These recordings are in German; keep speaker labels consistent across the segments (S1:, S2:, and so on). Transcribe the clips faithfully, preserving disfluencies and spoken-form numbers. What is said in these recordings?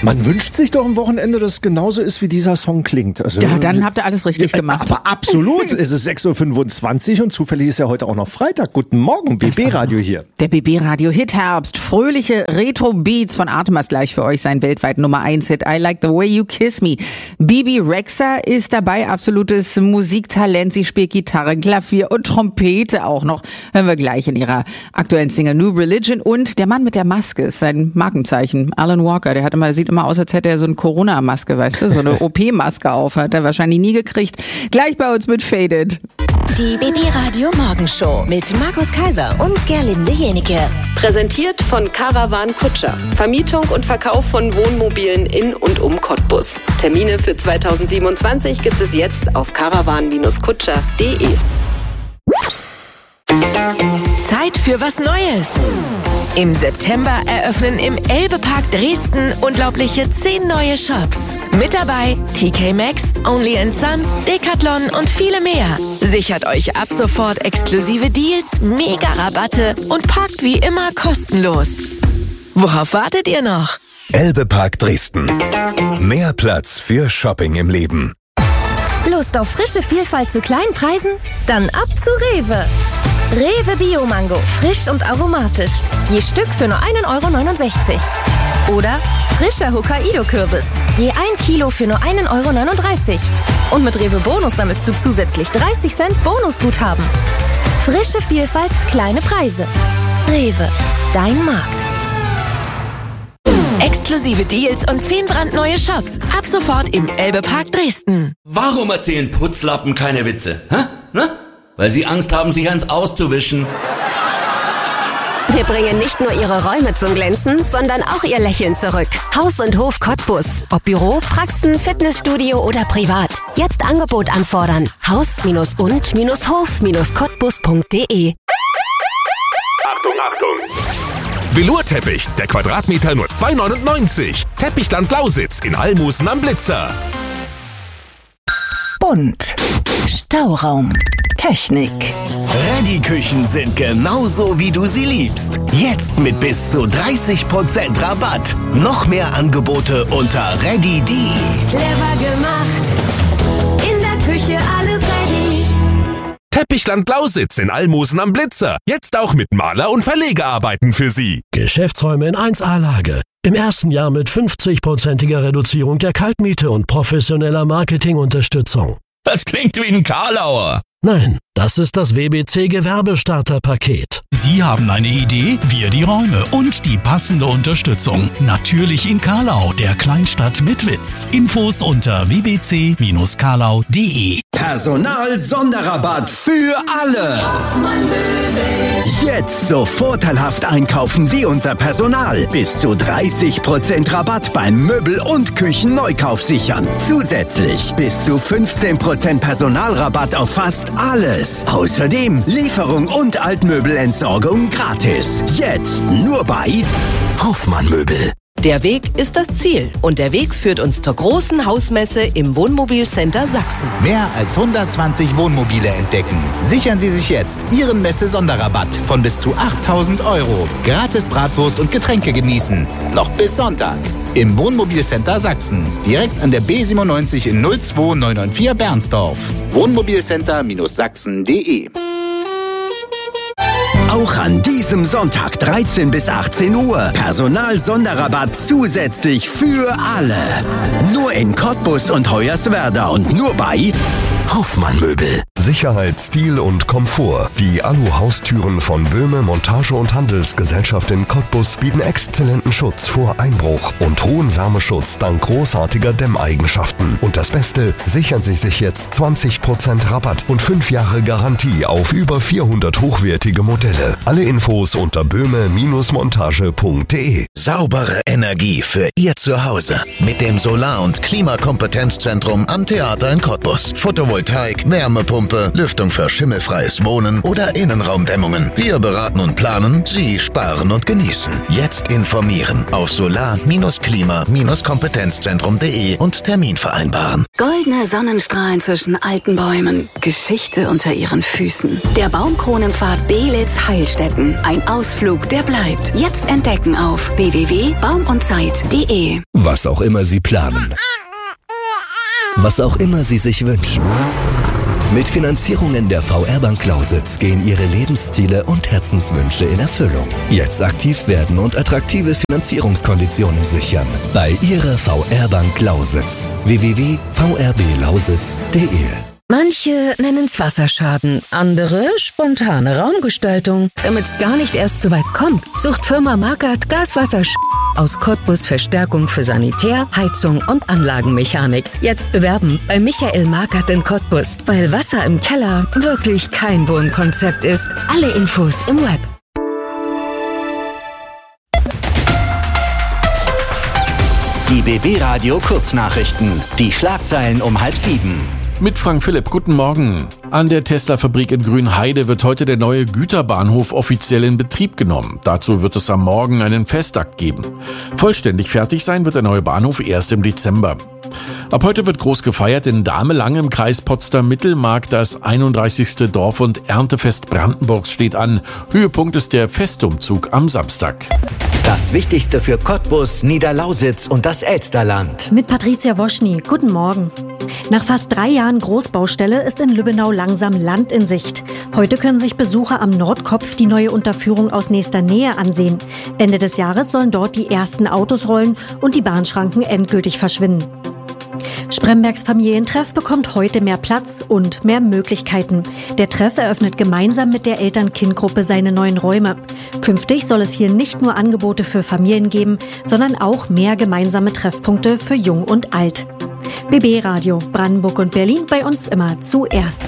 S1: Man wünscht sich doch ein Wochenende, das genauso ist, wie dieser Song klingt. Also,
S2: ja, dann habt ihr alles richtig gemacht.
S1: Aber absolut. Es ist sechs Uhr fünfundzwanzig und zufällig ist ja heute auch noch Freitag. Guten Morgen, B B-Radio hier.
S2: Der B B-Radio Hit Herbst. Fröhliche Retro-Beats von Artemis gleich für euch sein weltweit Nummer eins Hit. I Like the Way You Kiss Me. Bibi Rexha ist dabei, absolutes Musiktalent. Sie spielt Gitarre, Klavier und Trompete auch noch. Hören wir gleich in ihrer aktuellen Single New Religion. Und der Mann mit der Maske ist sein Markenzeichen. Alan Walker, der hat immer, sieht immer aus, als hätte er so eine Corona-Maske, weißt du, so eine O P-Maske auf. Hat er wahrscheinlich nie gekriegt. Gleich bei uns mit Faded.
S3: Die B B-Radio Morgenshow mit Markus Kaiser und Gerlinde Jenike.
S4: Präsentiert von Caravan Kutscher. Vermietung und Verkauf von Wohnmobilen in und um Cottbus. Termine für zweitausendsiebenundzwanzig gibt es jetzt auf caravan Kutscher punkt de.
S3: Zeit für was Neues. Im September eröffnen im Elbe-Park Dresden unglaubliche zehn neue Shops. Mit dabei T K Maxx, Only and Sons, Decathlon und viele mehr. Sichert euch ab sofort exklusive Deals, Mega-Rabatte und parkt wie immer kostenlos. Worauf wartet ihr noch?
S5: Elbe-Park Dresden. Mehr Platz für Shopping im Leben.
S6: Lust auf frische Vielfalt zu kleinen Preisen? Dann ab zu Rewe. Rewe Bio-Mango, frisch und aromatisch. Je Stück für nur ein Euro neunundsechzig. Oder frischer Hokkaido-Kürbis. Je ein Kilo für nur ein Euro neununddreißig. Und mit Rewe Bonus sammelst du zusätzlich dreißig Cent Bonusguthaben. Frische Vielfalt, kleine Preise. Rewe, dein Markt.
S3: Exklusive Deals und zehn brandneue Shops. Ab sofort im Elbe-Park Dresden.
S7: Warum erzählen Putzlappen keine Witze? Hä? Ne? Weil sie Angst haben, sich eins auszuwischen.
S8: Wir bringen nicht nur Ihre Räume zum Glänzen, sondern auch Ihr Lächeln zurück. Haus und Hof Cottbus. Ob Büro, Praxen, Fitnessstudio oder privat. Jetzt Angebot anfordern. Haus-und-hof-cottbus punkt de.
S9: Achtung, Achtung! Velourteppich, der Quadratmeter nur zwei Euro neunundneunzig. Teppichland Lausitz in Almusen am Blitzer.
S10: Bunt. Stauraum. Technik.
S11: Ready-Küchen sind genauso, wie du sie liebst. Jetzt mit bis zu dreißig Prozent Rabatt. Noch mehr Angebote unter ready punkt de.
S6: Clever gemacht. In der Küche alles ready.
S9: Teppichland Lausitz in Almusen am Blitzer. Jetzt auch mit Maler- und Verlegearbeiten für Sie.
S12: Geschäftsräume in eins A-Lage. Im ersten Jahr mit fünfzig-prozentiger Reduzierung der Kaltmiete und professioneller Marketingunterstützung.
S7: Das klingt wie ein Karlauer.
S12: Nein, das ist das W B C Gewerbestarterpaket.
S13: Sie haben eine Idee, wir die Räume und die passende Unterstützung. Natürlich in Karlau, der Kleinstadt mit Witz. Infos unter w b c Bindestrich karlau punkt de.
S14: Personal-Sonderrabatt für alle. Jetzt so vorteilhaft einkaufen wie unser Personal. Bis zu dreißig Prozent Rabatt beim Möbel- und Küchenneukauf sichern. Zusätzlich bis zu fünfzehn Prozent Personalrabatt auf fast alles. Außerdem Lieferung und Altmöbelentsorgung gratis. Jetzt nur bei Hoffmann Möbel.
S15: Der Weg ist das Ziel und der Weg führt uns zur großen Hausmesse im Wohnmobilcenter Sachsen.
S16: Mehr als hundertzwanzig Wohnmobile entdecken. Sichern Sie sich jetzt Ihren Messe-Sonderrabatt von bis zu achttausend Euro. Gratis Bratwurst und Getränke genießen. Noch bis Sonntag. Im Wohnmobilcenter Sachsen. Direkt an der B siebenundneunzig in null zwei neun neun vier Bernsdorf. Wohnmobilcenter Sachsen punkt de.
S14: Auch an diesem Sonntag dreizehn bis achtzehn Uhr. Personal-Sonderrabatt zusätzlich für alle. Nur in Cottbus und Hoyerswerda und nur bei Hoffmann Möbel.
S5: Sicherheit, Stil und Komfort. Die Alu-Haustüren von Böhme Montage- und Handelsgesellschaft in Cottbus bieten exzellenten Schutz vor Einbruch und hohen Wärmeschutz dank großartiger Dämmeigenschaften. Und das Beste, sichern Sie sich jetzt zwanzig Prozent Rabatt und fünf Jahre Garantie auf über vierhundert hochwertige Modelle. Alle Infos unter böhme Montage punkt de.
S11: Saubere Energie für Ihr Zuhause. Mit dem Solar- und Klimakompetenzzentrum am Theater in Cottbus. Photovoltaik, Wärmepumpe,
S17: Wärmepumpe, Lüftung für schimmelfreies Wohnen oder Innenraumdämmungen. Wir beraten und planen, Sie sparen und genießen. Jetzt informieren auf solar Klima Kompetenzzentrum punkt de und Termin vereinbaren.
S10: Goldene Sonnenstrahlen zwischen alten Bäumen. Geschichte unter ihren Füßen. Der Baumkronenpfad Belitz Heilstätten. Ein Ausflug, der bleibt. Jetzt entdecken auf w w w punkt baum und zeit punkt de.
S18: Was auch immer Sie planen. Was auch immer Sie sich wünschen. Mit Finanzierungen der V R-Bank Lausitz gehen Ihre Lebensziele und Herzenswünsche in Erfüllung. Jetzt aktiv werden und attraktive Finanzierungskonditionen sichern. Bei Ihrer V R-Bank Lausitz. w w w punkt v r b lausitz punkt de.
S19: Manche nennen's Wasserschaden, andere spontane Raumgestaltung. Damit's gar nicht erst so weit kommt, sucht Firma Markert Gaswasser aus Cottbus Verstärkung für Sanitär, Heizung und Anlagenmechanik. Jetzt bewerben bei Michael Markert in Cottbus, weil Wasser im Keller wirklich kein Wohnkonzept ist. Alle Infos im Web.
S16: Die B B-Radio Kurznachrichten. Die Schlagzeilen um halb sieben.
S9: Mit Frank Philipp, guten Morgen. An der Tesla-Fabrik in Grünheide wird heute der neue Güterbahnhof offiziell in Betrieb genommen. Dazu wird es am Morgen einen Festakt geben. Vollständig fertig sein wird der neue Bahnhof erst im Dezember. Ab heute wird groß gefeiert in Damelang im Kreis Potsdam-Mittelmark. Das einunddreißigste Dorf- und Erntefest Brandenburgs steht an. Höhepunkt ist der Festumzug am Samstag.
S16: Das Wichtigste für Cottbus, Niederlausitz und das Elsterland.
S20: Mit Patricia Woschny. Guten Morgen. Nach fast drei Jahren Großbaustelle ist in Lübbenau langsam Land in Sicht. Heute können sich Besucher am Nordkopf die neue Unterführung aus nächster Nähe ansehen. Ende des Jahres sollen dort die ersten Autos rollen und die Bahnschranken endgültig verschwinden. Sprembergs Familientreff bekommt heute mehr Platz und mehr Möglichkeiten. Der Treff eröffnet gemeinsam mit der Eltern-Kind-Gruppe seine neuen Räume. Künftig soll es hier nicht nur Angebote für Familien geben, sondern auch mehr gemeinsame Treffpunkte für Jung und Alt. B B-Radio, Brandenburg und Berlin, bei uns immer zuerst.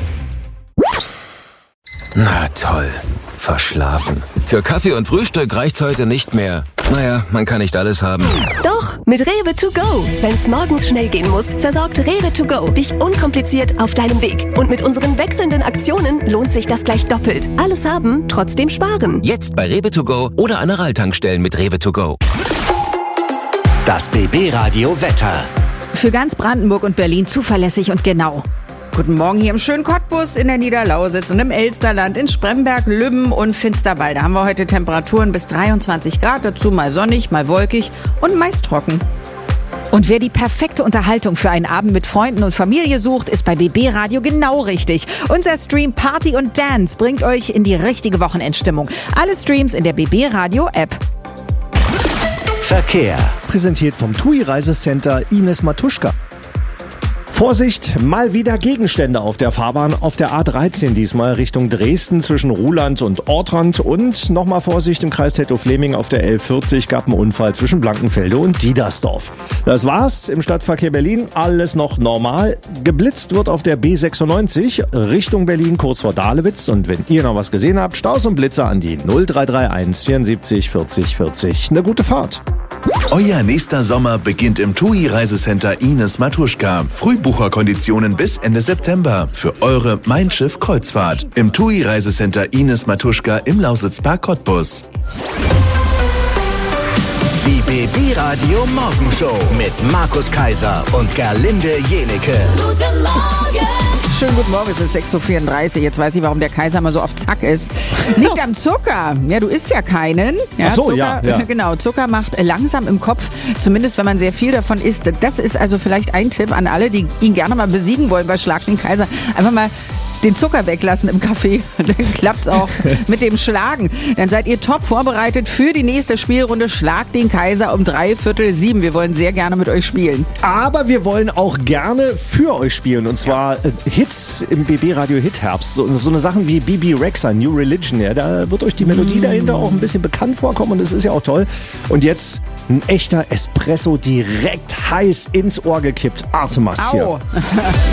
S21: Na toll, verschlafen. Für Kaffee und Frühstück reicht's heute nicht mehr. Naja, man kann nicht alles haben.
S3: Doch, mit Rewe to go. Wenn's morgens schnell gehen muss, versorgt Rewe to go dich unkompliziert auf deinem Weg. Und mit unseren wechselnden Aktionen lohnt sich das gleich doppelt. Alles haben, trotzdem sparen.
S21: Jetzt bei Rewe to go oder an Aral-Tankstellen mit Rewe to go.
S16: Das B B-Radio Wetter.
S2: Für ganz Brandenburg und Berlin zuverlässig und genau. Guten Morgen hier im schönen Cottbus, in der Niederlausitz und im Elsterland, in Spremberg, Lübben und Finsterwalde haben wir heute Temperaturen bis dreiundzwanzig Grad, dazu mal sonnig, mal wolkig und meist trocken. Und wer die perfekte Unterhaltung für einen Abend mit Freunden und Familie sucht, ist bei B B Radio genau richtig. Unser Stream Party und Dance bringt euch in die richtige Wochenendstimmung. Alle Streams in der B B Radio App.
S16: Verkehr.
S1: Präsentiert vom T U I Reisecenter Ines Matuschka. Vorsicht, mal wieder Gegenstände auf der Fahrbahn, auf der A dreizehn diesmal Richtung Dresden zwischen Ruhland und Ortrand und nochmal Vorsicht im Kreis Tettow-Fleming auf der L vierzig gab einen Unfall zwischen Blankenfelde und Diedersdorf. Das war's im Stadtverkehr Berlin, alles noch normal. Geblitzt wird auf der B sechsundneunzig Richtung Berlin kurz vor Dahlewitz und wenn ihr noch was gesehen habt, Staus und Blitzer an die null drei drei eins vierundsiebzig vierzig vierzig. Eine gute Fahrt.
S22: Euer nächster Sommer beginnt im T U I Reisecenter Ines Matuschka. Frühbucherkonditionen bis Ende September für eure Mein Schiff Kreuzfahrt im T U I Reisecenter Ines Matuschka im Lausitzpark Cottbus.
S16: Die B B-Radio Morgenshow mit Markus Kaiser und Gerlinde Jenecke.
S2: Guten Morgen! Schönen guten Morgen, es ist sechs Uhr vierunddreißig. Jetzt weiß ich, warum der Kaiser mal so auf Zack ist. Liegt am Zucker. Ja, du isst ja keinen. Ja,
S1: Ach so,
S2: Zucker,
S1: ja, ja.
S2: Genau, Zucker macht langsam im Kopf, zumindest wenn man sehr viel davon isst. Das ist also vielleicht ein Tipp an alle, die ihn gerne mal besiegen wollen bei Schlag den Kaiser. Einfach mal den Zucker weglassen im Kaffee. Dann klappt's auch mit dem Schlagen. Dann seid ihr top vorbereitet für die nächste Spielrunde. Schlag den Kaiser um drei Viertel sieben. Wir wollen sehr gerne mit euch spielen.
S1: Aber wir wollen auch gerne für euch spielen. Und zwar äh, Hits im B B-Radio Hit-Herbst. So, so eine Sachen wie B B Rexha, New Religion. Ja, da wird euch die Melodie mm. dahinter auch ein bisschen bekannt vorkommen. Und das ist ja auch toll. Und jetzt ein echter Espresso direkt heiß ins Ohr gekippt. Artemas hier.